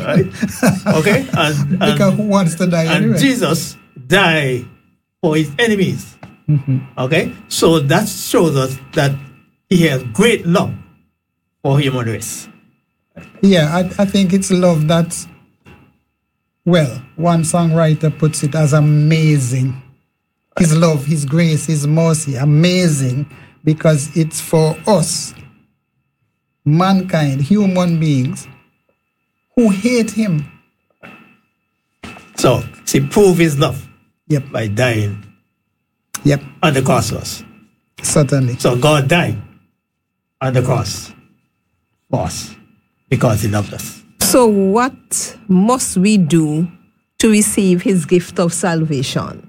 Right? Okay? Because who wants to die and anyway? Jesus died for his enemies. Okay? So that shows us that he has great love for human race. Yeah, I think it's love that, well, one songwriter puts it as amazing. His love, his grace, his mercy, amazing, because it's for us, mankind, human beings, who hate him. So he proved his love Yep. by dying Yep, on the cross for us. certainly. So God died on the cross for us because he loved us. So what must we do to receive his gift of salvation?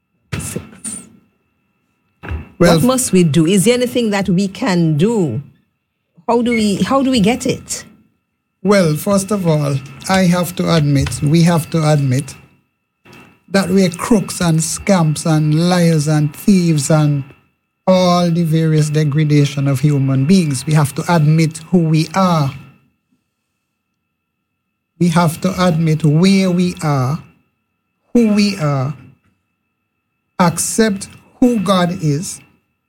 Well, What must we do? Is there anything that we can do? How do we get it? well, first of all, we have to admit that we're crooks and scamps and liars and thieves and all the various degradation of human beings. We have to admit who we are. We have to admit where we are, who we are, accept who God is,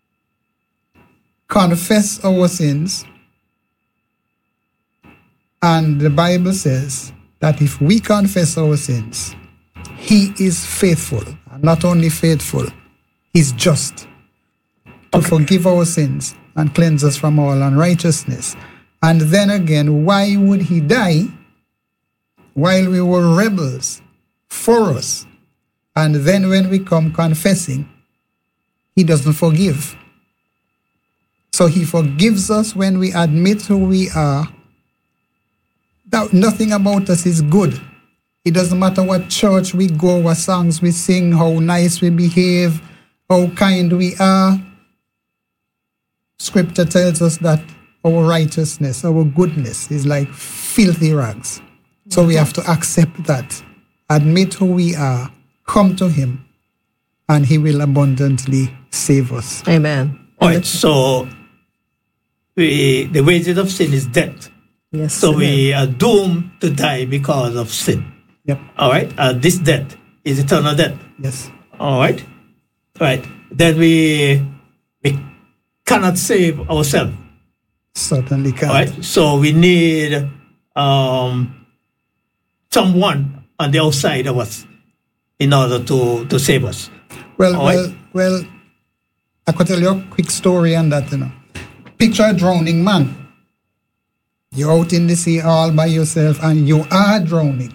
confess our sins, and the Bible says that if we confess our sins, he is faithful. And not only faithful, he's just to forgive our sins and cleanse us from all unrighteousness. And then again, why would he die while we were rebels for us? And then when we come confessing, he doesn't forgive. So he forgives us when we admit who we are. That nothing about us is good. It doesn't matter what church we go, what songs we sing, how nice we behave, how kind we are. Scripture tells us that our righteousness, our goodness is like filthy rags. So we have to accept that, admit who we are, come to him, and he will abundantly save us. Amen. All right, so the wages of sin is death. Yes. So amen. we are doomed to die because of sin. Yep. All right, this death is eternal death. Yes. All right, right. Then we cannot save ourselves. Certainly can. All right, so we need someone on the outside of us in order to save us. Well, All right. well, I could tell you a quick story on that, Picture a drowning man. You're out in the sea all by yourself and you are drowning.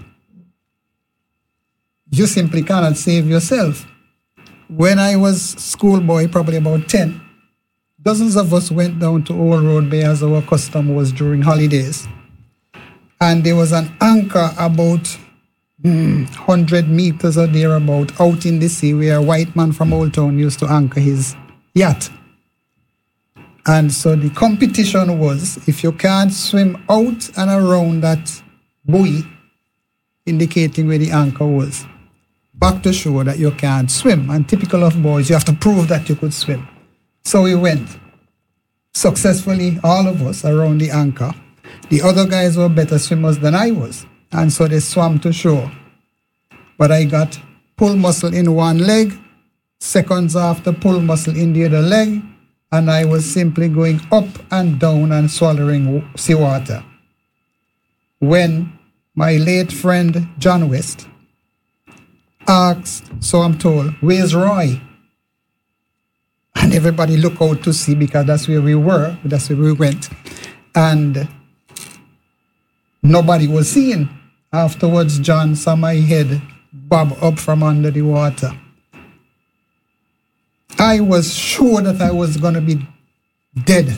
You simply cannot save yourself. When I was schoolboy, probably about 10, dozens of us went down to Old Road Bay as our custom was during holidays. And there was an anchor about 100 meters or thereabout out in the sea where a white man from Old Town used to anchor his yacht. And so the competition was, if you can't swim out and around that buoy, indicating where the anchor was, back to shore that you can't swim. And typical of boys, you have to prove that you could swim. So we went successfully, all of us, around the anchor. The other guys were better swimmers than I was. And so they swam to shore. But I got pull muscle in one leg, seconds after pull muscle in the other leg, and I was simply going up and down and swallowing seawater. When my late friend John West asked, so I'm told, where's Roy? And everybody looked out to see because that's where we were, that's where we went. And nobody was seen. Afterwards, John saw my head bob up from under the water. I was sure that I was going to be dead.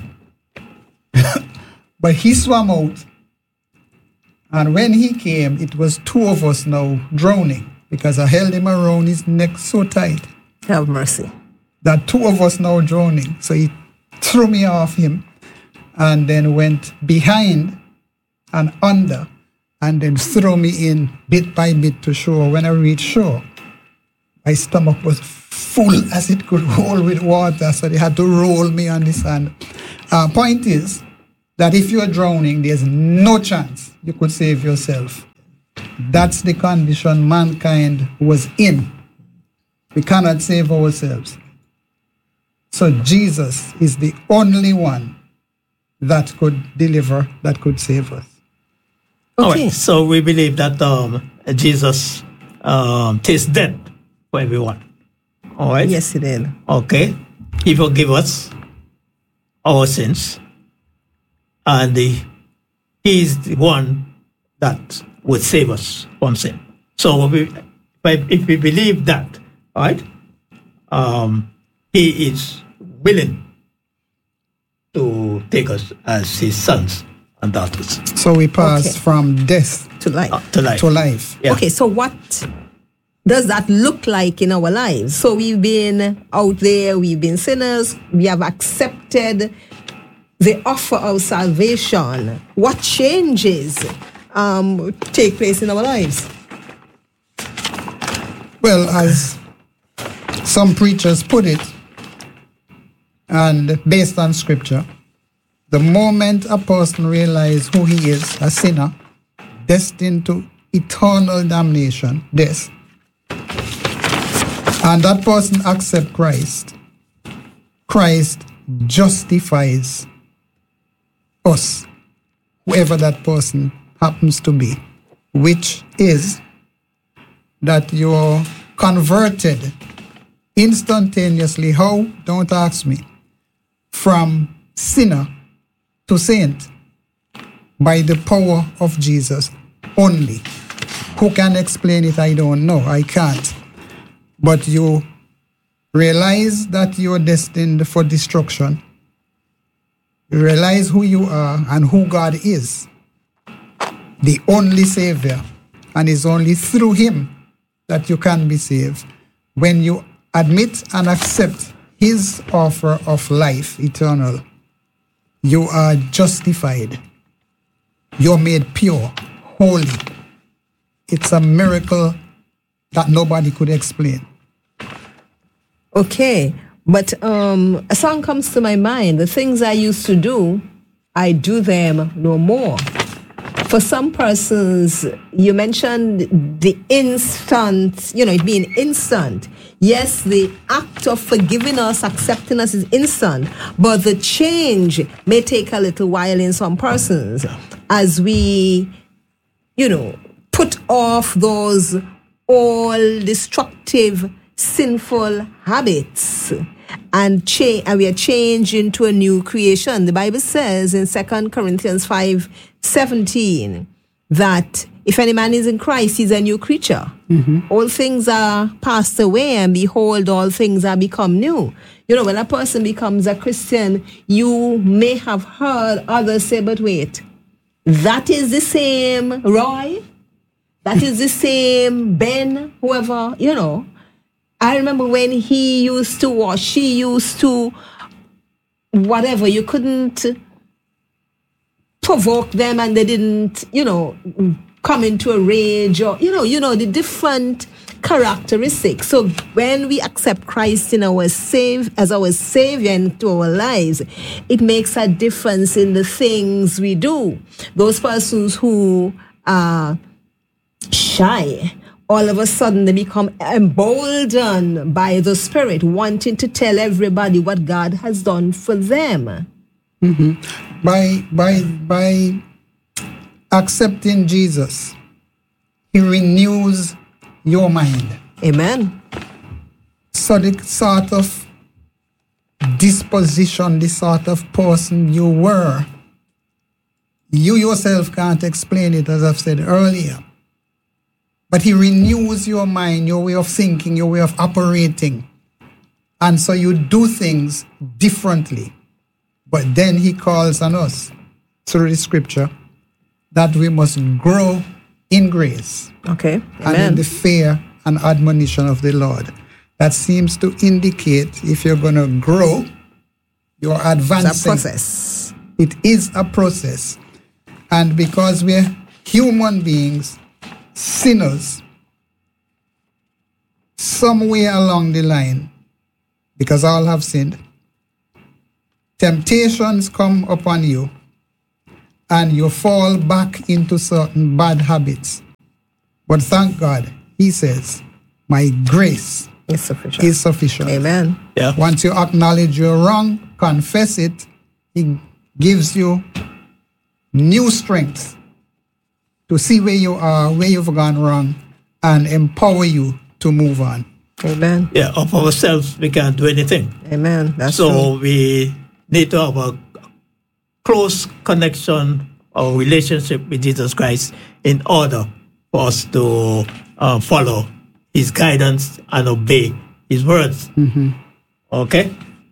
But he swam out. And when he came, it was two of us now drowning because I held him around his neck so tight. Have mercy. That two of us now drowning. So he threw me off him and then went behind and under and then threw me in bit by bit to shore. When I reached shore, my stomach was full as it could hold with water, so they had to roll me on the sand. Point is that if you're drowning, there's no chance you could save yourself. That's the condition mankind was in. We cannot save ourselves. So Jesus is the only one that could deliver, that could save us. All Okay. right. So we believe that Jesus tastes death for everyone. All right. Yes, he did. Okay. He forgive us our sins, and he is the one that would save us from sin. So if we believe that, all right, he is willing to take us as his sons and daughters So we pass Okay. from death To life. to life. to life. Yeah. Okay, so what does that look like in our lives? So we've been out there, we've been sinners, we have accepted the offer of salvation. What changes take place in our lives? Well, as some preachers put it, and based on scripture, the moment a person realizes who he is, a sinner, destined to eternal damnation, death, and that person accepts Christ, Christ justifies us, whoever that person happens to be, which is that you're converted instantaneously. How? Don't ask me. From sinner to saint by the power of Jesus only. Who can explain it? I don't know. I can't. But you realize that you're destined for destruction. You realize who you are and who God is, the only Savior, and it's only through Him that you can be saved. When you admit and accept His offer of life eternal, you are justified. You're made pure, holy. It's a miracle that nobody could explain. Okay, but a song comes to my mind. The things I used to do, I do them no more. For some persons, you mentioned the instant, it being instant. Yes, the act of forgiving us, accepting us is instant, but the change may take a little while in some persons as we, put off those all destructive, sinful habits and we are changed into a new creation. The Bible says in 2 Corinthians 5:17 that if any man is in Christ, he's a new creature. All things are passed away, and behold, all things are become new. When a person becomes a Christian, you may have heard others say, but wait, that is the same Roy, that is the same Ben, whoever, I remember when he used to or she used to, whatever, you couldn't provoke them and they didn't, come into a rage or, the different characteristics. So when we accept Christ as our Savior into our lives, it makes a difference in the things we do. Those persons who are shy, all of a sudden they become emboldened by the Spirit, wanting to tell everybody what God has done for them. By accepting Jesus, He renews your mind. Amen. So the sort of disposition, the sort of person you were, you yourself can't explain it, as I've said earlier. But He renews your mind, your way of thinking, your way of operating. And so you do things differently. But then He calls on us through the scripture that we must grow in grace. Okay. And in Amen. the fear and admonition of the Lord. That seems to indicate if you're going to grow, you're advancing. It's a process. It is a process. And because we're human beings, sinners, somewhere along the line, because all have sinned, temptations come upon you and you fall back into certain bad habits. But thank God, he says, my grace It's sufficient. is sufficient. Amen. Yeah. Once you acknowledge you're wrong, confess it, he gives you new strength to see where you are, where you've gone wrong, and empower you to move on. Amen. Yeah, of ourselves, we can't do anything. Amen. That's So true. we need to have a close connection or relationship with Jesus Christ in order for us to follow his guidance and obey his words. Okay?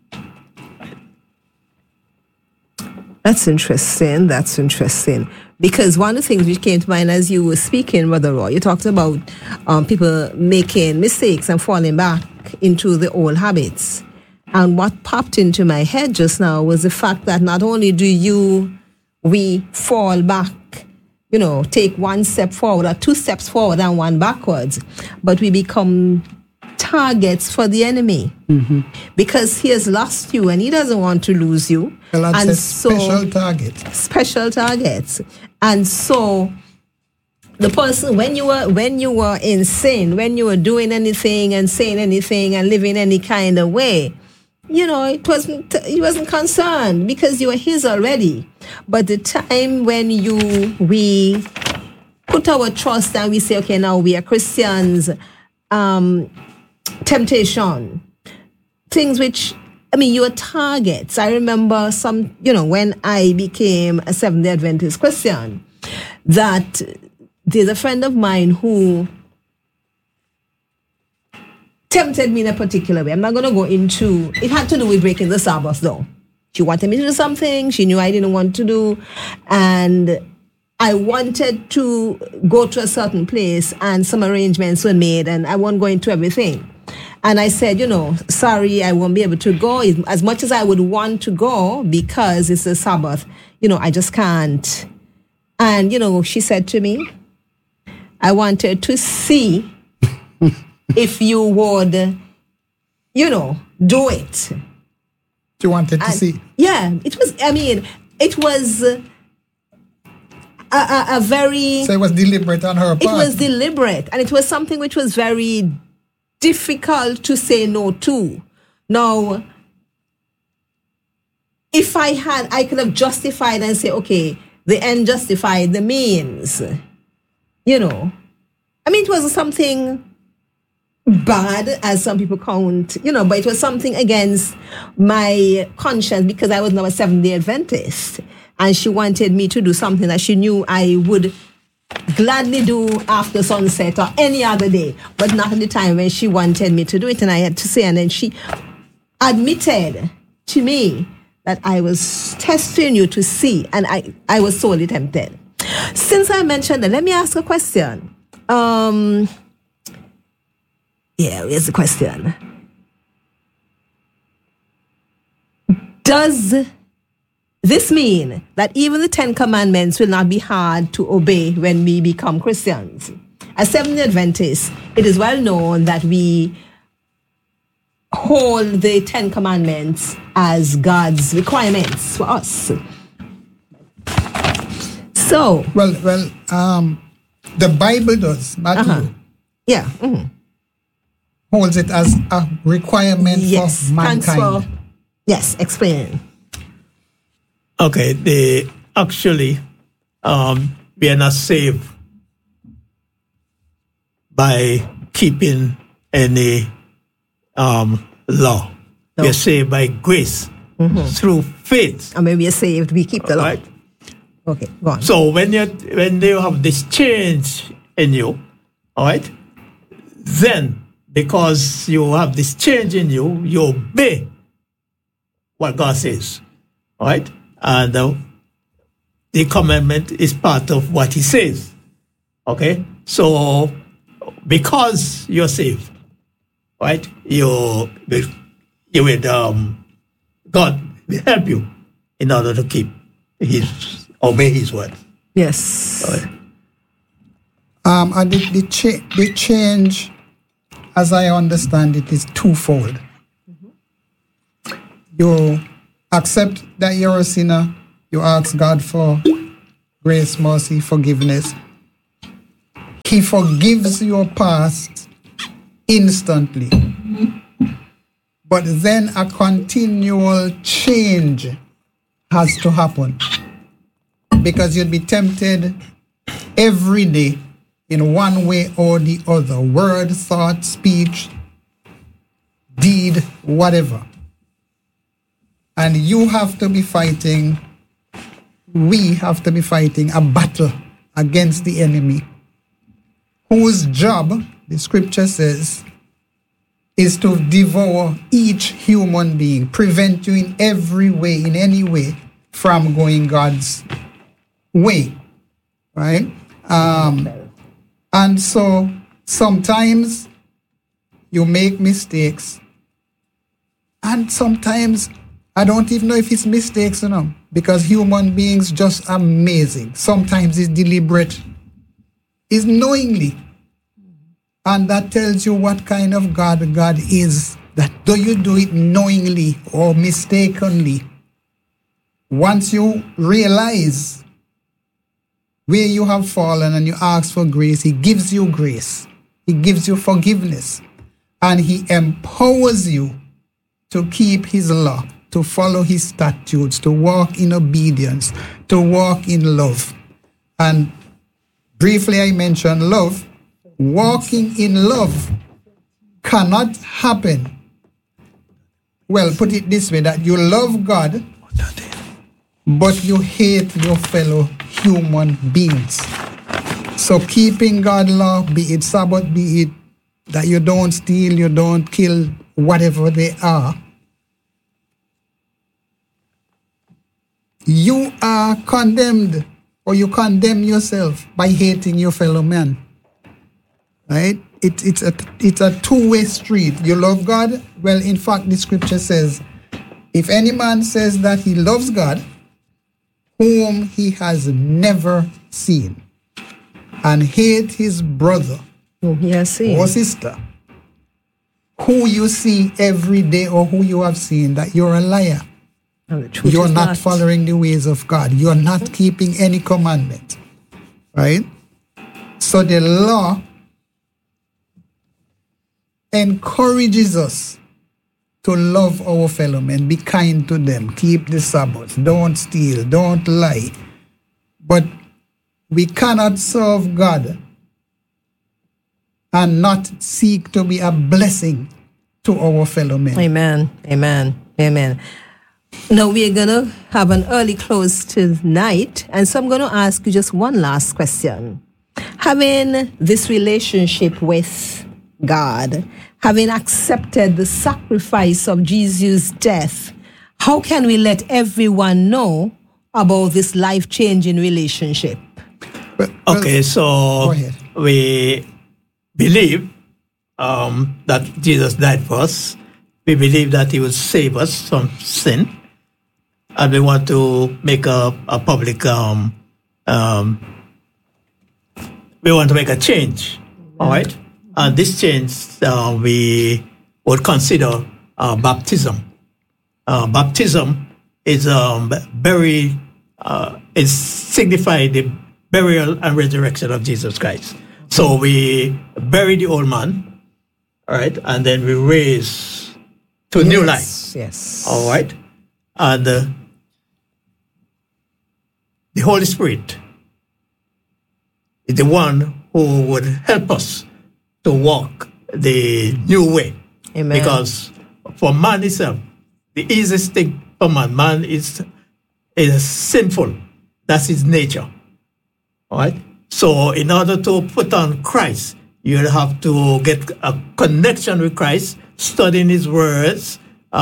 That's interesting. That's interesting. Because one of the things which came to mind as you were speaking, Brother Roy, you talked about people making mistakes and falling back into the old habits. And what popped into my head just now was the fact that not only do we fall back, take one step forward or two steps forward and one backwards, but we become targets for the enemy because he has lost you and he doesn't want to lose you. Well, that's And a so special target. And so the person, when you were in sin, when you were doing anything and saying anything and living any kind of way, he wasn't concerned because you were his already. But the time when we put our trust and we say, okay, now we are Christians, temptation, things which, you are targets. I remember when I became a Seventh-day Adventist Christian, that there's a friend of mine who tempted me in a particular way. I'm not going to go into, it had to do with breaking the Sabbath though. She wanted me to do something she knew I didn't want to do. And I wanted to go to a certain place and some arrangements were made and I won't go into everything. And I said, sorry, I won't be able to go as much as I would want to go because it's a Sabbath. I just can't. And, she said to me, I wanted to see if you would, do it. You wanted to see? Yeah, it was a very... So it was deliberate on her part? It was deliberate. And it was something which was very difficult to say no to. Now, if I could have justified and say, okay, the end justified the means. It wasn't something bad as some people count, but it was something against my conscience because I was now a Seventh-day Adventist. And she wanted me to do something that she knew I would gladly do after sunset or any other day, but not at the time when she wanted me to do it. And I had to say, and then she admitted to me that I was testing you to see, and I was sorely tempted. Since I mentioned that, let me ask a question. Here's the question. Does this mean that even the 10 Commandments will not be hard to obey when we become Christians? As Seventh-day Adventists, it is well known that we hold the 10 Commandments as God's requirements for us. So, well, the Bible does, not you. Yeah. Holds it as a requirement for mankind. Yes, explain. Okay, we are not saved by keeping any law. No. We are saved by grace through faith. And when we are saved, we keep the law. Right? Okay, go on. So when you have this change in you, all right, then because you have this change in you, you obey what God says, all right? And the commandment is part of what he says, okay? So because you're saved, right, God will help you in order to obey his word. Yes. All right. And the change, as I understand it, is twofold. You accept that you're a sinner. You ask God for grace, mercy, forgiveness. He forgives your past instantly. But then a continual change has to happen, because you'd be tempted every day in one way or the other, word, thought, speech, deed, whatever. And you have to be fighting, we have to be fighting a battle against the enemy, whose job, the scripture says, is to devour each human being, prevent you in every way, in any way, from going God's way, right? And so sometimes you make mistakes, and sometimes I don't even know if it's mistakes, because human beings just amazing. Sometimes it's deliberate, it's knowingly. And that tells you what kind of God God is. That do you do it knowingly or mistakenly? Once you realize where you have fallen and you ask for grace, He gives you grace. He gives you forgiveness. And He empowers you to keep His law, to follow His statutes, to walk in obedience, to walk in love. And briefly I mentioned love. Walking in love cannot happen. Well, put it this way, that you love God, but you hate your fellow human beings. So keeping God's law, be it Sabbath, be it that you don't steal, you don't kill, whatever they are, you are condemned, or you condemn yourself by hating your fellow man. Right? It's a two-way street. You love God. Well, in fact, the scripture says, if any man says that he loves God, whom he has never seen, and hate his brother or sister, who you see every day or who you have seen, that you're a liar. You're not following the ways of God. You're not keeping any commandment. Right? So the law encourages us to love our fellow men, be kind to them, keep the Sabbath, don't steal, don't lie. But we cannot serve God and not seek to be a blessing to our fellow men. Amen. Amen. Amen. Now we're going to have an early close tonight, and so I'm going to ask you just one last question. Having this relationship with God, having accepted the sacrifice of Jesus' death, how can we let everyone know about this life-changing relationship? Okay, so we believe that Jesus died for us. We believe that He will save us from sin, and we want to make a public. We want to make a change. All right. And this change, we would consider baptism. Baptism is it signifies the burial and resurrection of Jesus Christ. So we bury the old man, all right, and then we raise to new life. Yes. All right, and the Holy Spirit is the one who would help us to walk the new way. Amen. Because for man itself, the easiest thing for man is sinful. That's his nature. All right? So in order to put on Christ, you'll have to get a connection with Christ, studying His words,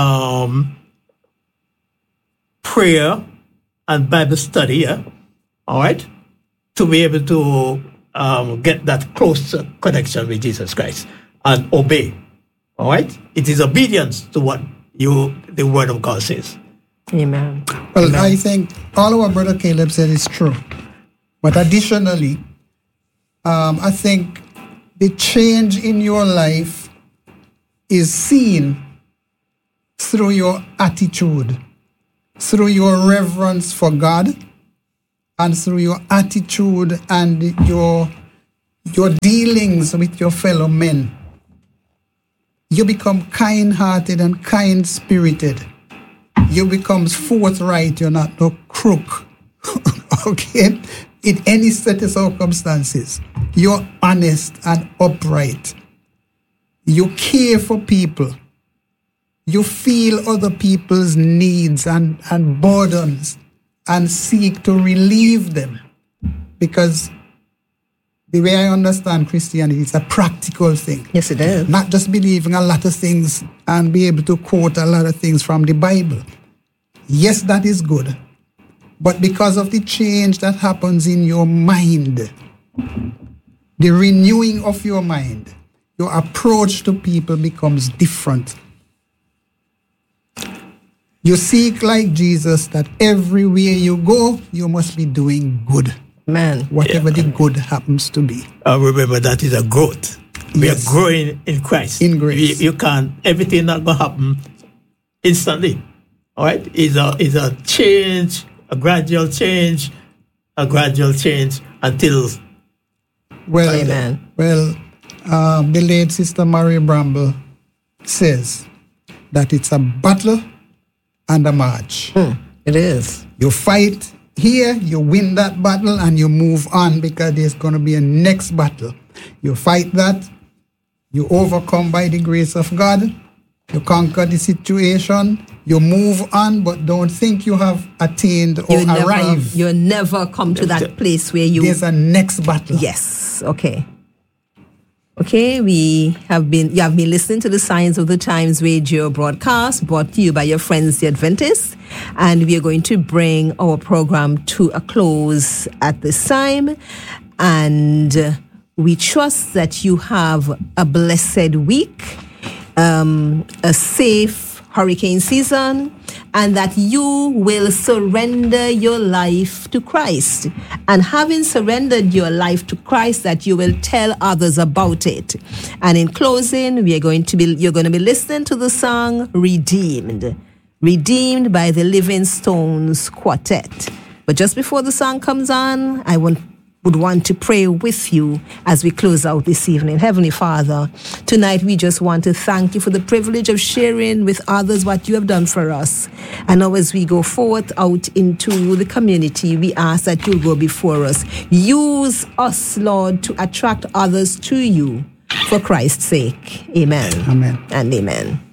prayer, and Bible study, yeah? All right? To be able to get that close connection with Jesus Christ and obey. All right? It is obedience to what the Word of God says. Amen. Well, Amen. I think all our brother Caleb said is true. But additionally, I think the change in your life is seen through your attitude, through your reverence for God, and through your attitude and your your dealings with your fellow men. You become kind-hearted and kind-spirited. You become forthright. You're not no crook. Okay? In any set of circumstances, you're honest and upright. You care for people. You feel other people's needs and burdens and seek to relieve them. Because the way I understand Christianity, it's a practical thing. Yes, it is. Not just believing a lot of things and be able to quote a lot of things from the Bible. Yes, that is good. But because of the change that happens in your mind, the renewing of your mind, your approach to people becomes different. You seek like Jesus that everywhere you go, you must be doing good. Man. Whatever the good happens to be. Remember, that is a growth. We are growing in Christ. In grace. You can't, everything not going to happen instantly. All right? It's a change, a gradual change until... Well, Amen. Well, the late Sister Mary Bramble says that it's a battle and a march. It is. You fight here, you win that battle, and you move on because there's going to be a next battle. You fight that, you overcome by the grace of God, you conquer the situation, you move on, but don't think you have attained or arrived. You'll never come to that place where you... There's a next battle. Yes, okay. Okay, you have been listening to the Signs of the Times radio broadcast brought to you by your friends, the Adventists. And we are going to bring our program to a close at this time. And we trust that you have a blessed week, a safe hurricane season, and that you will surrender your life to Christ. And having surrendered your life to Christ, that you will tell others about it. And in closing, you're going to be listening to the song Redeemed by the Living Stones Quartet. But just before the song comes on, I would want to pray with you as we close out this evening. Heavenly Father, tonight we just want to thank you for the privilege of sharing with others what you have done for us. And now as we go forth out into the community, we ask that you'll go before us. Use us, Lord, to attract others to you for Christ's sake. Amen. Amen. And amen.